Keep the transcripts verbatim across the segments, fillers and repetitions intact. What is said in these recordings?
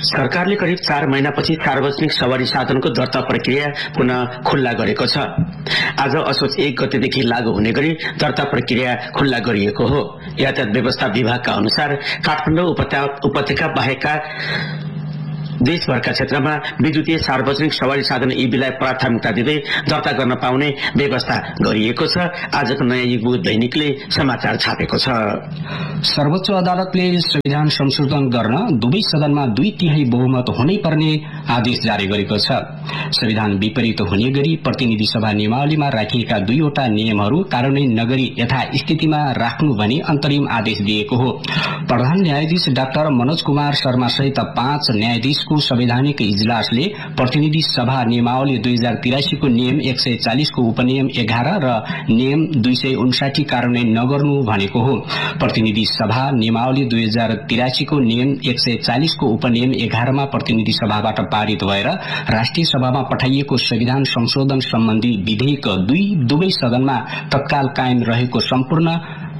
सरकारले करिब चार महिनापछि सार्वजनिक सवारी साधनको दर्ता प्रक्रिया पुनः खुल्ला गरेको छ। आज असोज एक गतेदेखि लागू हुने गरी दर्ता प्रक्रिया खुल्ला गरिएको हो। यातायात व्यवस्था विभागका अनुसार काठमाडौँ उपत्यका बाहेकका देशभरका क्षेत्रमा विद्युतीय सार्वजनिक सवारी साधन ईबीलाई प्राथमिकता दिँदै दर्ता गर्न पाउने व्यवस्था गरिएको छ। आजको नयाँ युग दैनिकले समाचार छापेको छ। सर्वोच्च अदालतले संविधान संशोधन गर्न दुवै सदनमा दुई तिहाई बहुमत हुनै पर्ने आदेश जारी गरेको छ। संविधान विपरीत हुने गरी प्रतिनिधि सभा नियमावलीमा राखिएका दुईवटा नियमहरू कार्यान्वयन नगरी यथास्थितिमा राख्नु भनी अन्तरिम आदेश दिएको हो। प्रधान न्यायाधीश डाक्टर मनोज कुमार शर्मा सहित पाँच न्यायाधीश को संवैधानिक इजलासले प्रतिनिधि सभा नियमावली दुई हजार तिरासी को नियम एक सय चालीस को उपनियम एघार र नियम दुई सय उन्साठी कार्यान्वयन नगर्नु भनेको हो। प्रतिनिधि सभा नियमावली दुई हजार तिरासी को नियम एक सय चालीस को उपनियम एघारमा प्रतिनिधि सभाबाट पारित भएर राष्ट्रिय सभामा पठाइएको संविधान संशोधन सम्बन्धी विधेयक दुई दुवै सदनमा तत्काल कायम रहेको सम्पूर्ण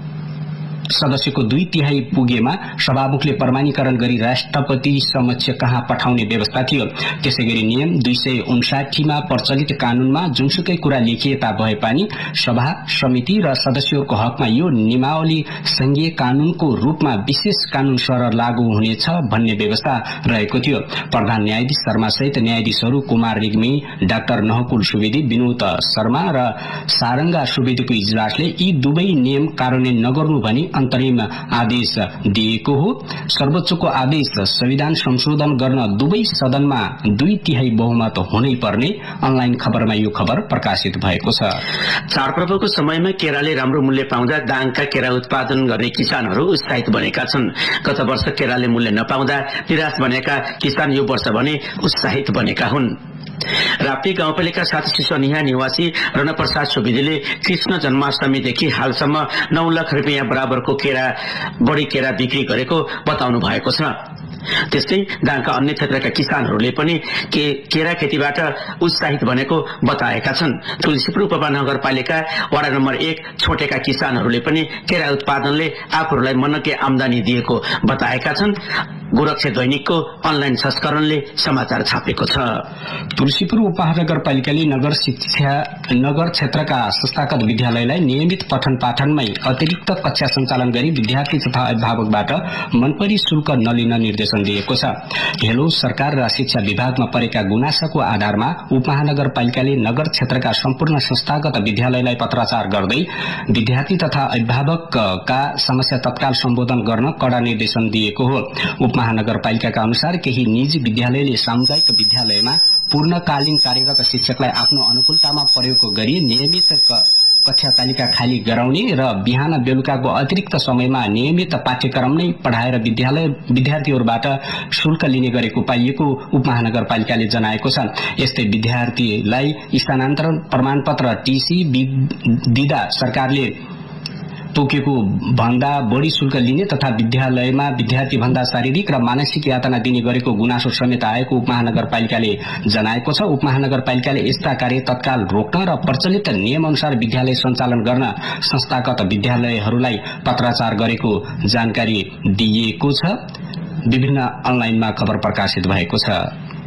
सदस्यको दुई तिहाई पुगेमा सभामुखले प्रमाणीकरण गरी राष्ट्रपति समक्ष कहाँ पठाउने व्यवस्था थियो। त्यसैगरी नियम दुई सय उन्साठीमा प्रचलित कानूनमा जुनसुकै कुरा लेखिएता भए पनि सभा समिति र सदस्यहरूको हकमा यो नियमावली संघीय कानूनको रूपमा विशेष कानून सरह लागू हुनेछ भन्ने व्यवस्था रहेको थियो। प्रधान न्यायाधीश शर्मा सहित न्यायाधीशहरू कुमार रेग्मी, डाक्टर नहकुल सुवेदी, विनोद शर्मा र सारंगा सुवेदीको इजलासले यी दुवै नियम कार्यान्वयन नगर्नु भनी अन्तरिम आदेश दिएको हो। सर्वोच्चको आदेश संविधान संशोधन गर्न दुवै सदनमा दुई तिहाई बहुमत हुनै पर्ने अनलाइन खबरमा यो खबर प्रकाशित भएको छ। चाडपर्वको समयमा केराले राम्रो मूल्य पाउँदा दाङका केरा उत्पादन गर्ने किसानहरू उत्साहित बनेका छन्। गत वर्ष केराले मूल्य नपाउँदा निराश बनेका किसान यो वर्ष भने उत्साहित बनेका हुन्। राप्ती गाउँपालिका सात सिसोनिया निवासी रणप्रसाद सुवेदीले कृष्ण जन्माष्टमीदेखि हालसम्म नौ लाख रुपियाँ बराबरको केरा बढी केरा बिक्री गरेको बताउनु भएको छ। त्यस्तै दाङका अन्य क्षेत्रका किसानहरूले पनि के केरा खेतीबाट उत्साहित बनेको बताएका छन्। तुलसीपुर उपमहानगरपालिका वडा नम्बर एक छोटेका किसानहरूले पनि केरा उत्पादनले आफूहरूलाई मनके आमदानी दिएको बताएका छन्। गोरक्षा दैनिकको अनलाइन संस्करणले समाचार छापेको छ। तुलसीपुर उपमहानगरपालिकाले नगर शिक्षा नगर क्षेत्रका संस्थागत विद्यालयलाई नियमित पठन पाठनमै अतिरिक्त कक्षा सञ्चालन गरी विद्यार्थी तथा अभिभावकबाट मनपरी शुल्क नलिन निर्देशन दिएको छ। हेलो सरकार र शिक्षा विभागमा परेका गुनासाको आधारमा उपमहानगरपालिकाले नगर क्षेत्रका सम्पूर्ण संस्थागत विद्यालयलाई पत्राचार गर्दै विद्यार्थी तथा अभिभावकका समस्या तत्काल सम्बोधन गर्न कड़ा निर्देशन दिएको हो। उपमहानगरपालिकाका अनुसार केही निजी विद्यालयले सामुदायिक विद्यालयमा पूर्णकालीन कार्यरत शिक्षकलाई आफ्नो अनुकूलतामा प्रयोग गरी नियमित कक्षा तालिका खाली गराउने र बिहान बेलुकाको अतिरिक्त समयमा नियमित पाठ्यक्रम नै पढाएर विद्यालय विद्यार्थीहरूबाट शुल्क लिने गरेको पाइएको उपमहानगरपालिकाले जनाएको छ। यस्तै विद्यार्थीलाई स्थानान्तरण प्रमाणपत्र टीसी दिँदा सरकारले तोकेको भन्दा बढी शुल्क लिने तथा विद्यालयमा विद्यार्थी भन्दा शारीरिक र मानसिक यातना दिने गरेको गुनासो समेत आएको उपमहानगरपालिकाले जनाएको छ। उपमहानगरपालिकाले यस्ता कार्य तत्काल रोक्न र प्रचलित नियम अनुसार विद्यालय सञ्चालन गर्न संस्थागत विद्यालयहरूलाई पत्राचार गरेको जानकारी दिएको छ। विभिन्न अनलाइनमा खबर प्रकाशित भएको छ।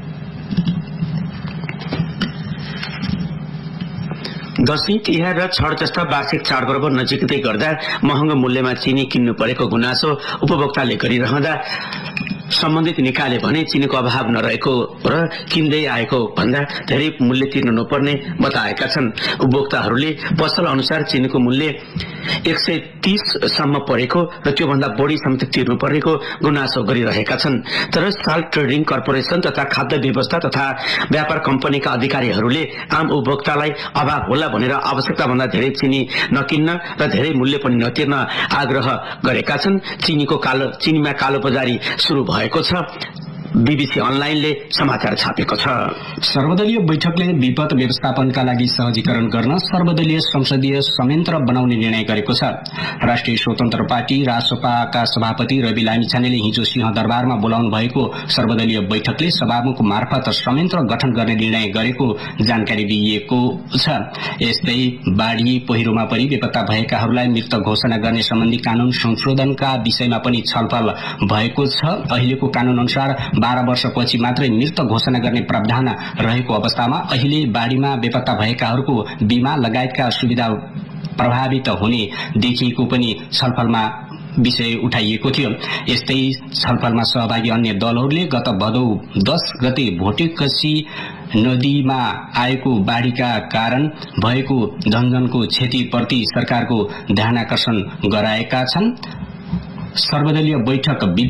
दशैं तिहार र छठ जस्ता वार्षिक चाडपर्व नजिकै गर्दा महँगो मूल्यमा चिनी किन्नु परेको गुनासो उपभोक्ताले गरिरहँदा सम्बन्धित निकायले भने चिनीको अभाव नरहेको र किन्दै आएको भन्दा धेरै मूल्य तिर्नु नपर्ने बताएका छन्। उपभोक्ताहरूले पसल अनुसार चिनीको मूल्य एक सय तीस सम्म परेको र त्योभन्दा बढी समेत तिर्नु परेको गुनासो गरिरहेका छन्। तर साल्ट ट्रेडिङ कर्पोरेसन तथा खाद्य व्यवस्था तथा व्यापार कम्पनीका अधिकारीहरूले आम उपभोक्तालाई अभाव होला भनेर आवश्यकता भन्दा धेरै चिनी नकिन्न र धेरै मूल्य पनि नतिर्न आग्रह गरेका छन्। चिनीको कालो चिनीमा कालो बजारी शुरू भएको छ। बीबीसी अनलाइनले समाचार छापेको छ। सर्वदलीय बैठकले विपद व्यवस्थापनका लागि सहजीकरण गर्न सर्वदलीय संसदीय संयन्त्र बनाउने निर्णय गरेको छ। राष्ट्रिय स्वतन्त्र पार्टी रासपाका सभापति रवि लामिछानेले हिजो सिंहदरबारमा बोलाउनु भएको सर्वदलीय बैठकले सभामुख मार्फत संयन्त्र गठन गर्ने निर्णय गरेको जानकारी दिइएको छ। यस्तै बाढ़ी पहिरोमा परि बेपत्ता भएकाहरूलाई मृत घोषणा गर्ने सम्बन्धी कानून संशोधनका विषयमा पनि छलफल भएको छ। अहिलेको कानून अनुसार बाह्र वर्षपछि मात्रै मृत घोषणा गर्ने प्रावधान रहेको अवस्थामा अहिले बाढ़ीमा बेपत्ता भएकाहरूको बीमा लगायतका सुविधा प्रभावित हुने देखिएको पनि छलफलमा विषय उठाइएको थियो। यस्तै छलफलमा सहभागी अन्य दलहरूले गत भदौ दस गते भोटेकसी नदीमा आएको बाढ़ीका कारण भएको धनजनको क्षतिप्रति सरकारको ध्यानाकर्षण गराएका छन्। सर्वदलीय बैठक